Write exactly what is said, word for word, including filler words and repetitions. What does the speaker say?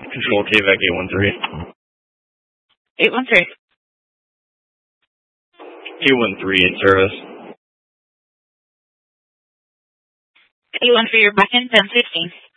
Control K V A C eight one three. eight one three. eight one three in service. eight one three, you're back in ten fifteen.